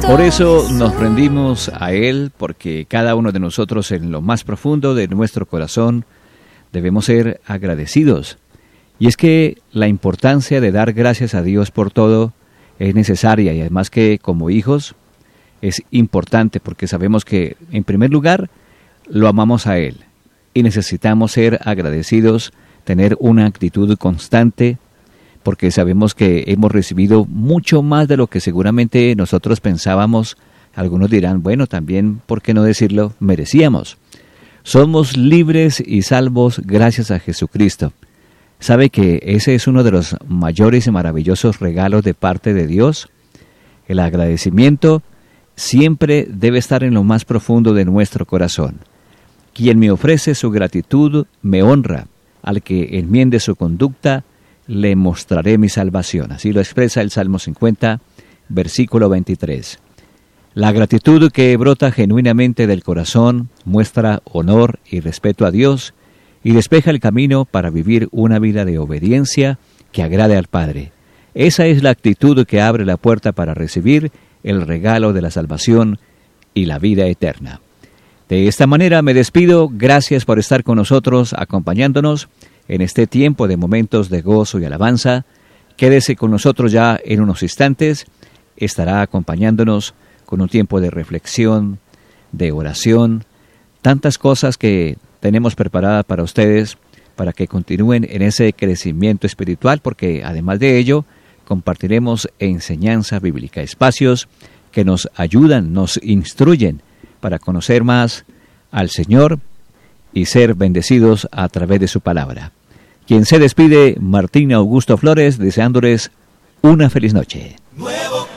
Por eso nos rendimos a Él, porque cada uno de nosotros en lo más profundo de nuestro corazón debemos ser agradecidos. Y es que la importancia de dar gracias a Dios por todo es necesaria, y además que como hijos es importante porque sabemos que en primer lugar lo amamos a Él y necesitamos ser agradecidos, tener una actitud constante, porque sabemos que hemos recibido mucho más de lo que seguramente nosotros pensábamos. Algunos dirán, bueno, también, ¿por qué no decirlo?, merecíamos. Somos libres y salvos gracias a Jesucristo. ¿Sabe que ese es uno de los mayores y maravillosos regalos de parte de Dios? El agradecimiento siempre debe estar en lo más profundo de nuestro corazón. Quien me ofrece su gratitud me honra. Al que enmiende su conducta, le mostraré mi salvación. Así lo expresa el Salmo 50, versículo 23. La gratitud que brota genuinamente del corazón muestra honor y respeto a Dios y despeja el camino para vivir una vida de obediencia que agrade al Padre. Esa es la actitud que abre la puerta para recibir el regalo de la salvación y la vida eterna. De esta manera me despido. Gracias por estar con nosotros, acompañándonos en este tiempo de momentos de gozo y alabanza. Quédese con nosotros ya en unos instantes. Estará acompañándonos con un tiempo de reflexión, de oración, tantas cosas que tenemos preparadas para ustedes, para que continúen en ese crecimiento espiritual, porque además de ello, compartiremos enseñanza bíblica, espacios que nos ayudan, nos instruyen para conocer más al Señor y ser bendecidos a través de su palabra. Quien se despide, Martín Augusto Flores, deseándoles una feliz noche.